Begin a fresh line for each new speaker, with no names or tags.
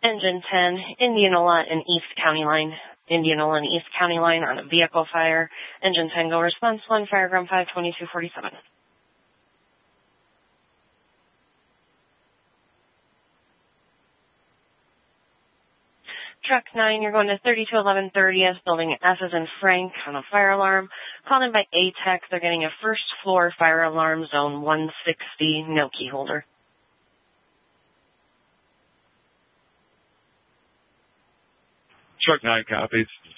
Engine 10, Indianola and East County Line. Indianola and East County Line on a vehicle fire. Engine 10, go response 1, Fireground 5, 2247. Truck 9, you're going to 3211 30th, building S as in Frank on a fire alarm. Called in by ATEC, they're getting a first floor fire alarm, zone 160, no key holder.
Truck 9 copies.